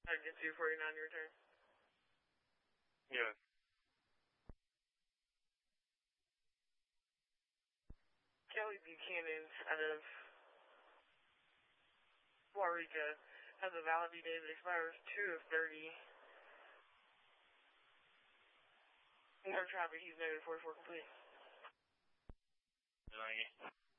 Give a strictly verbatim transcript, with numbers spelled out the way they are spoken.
I get two forty-nine your turn. Yes. Kelly Buchanan out of Waurika has a valid date that expires two of thirty. No traffic, he's noted forty-four complete. Did I get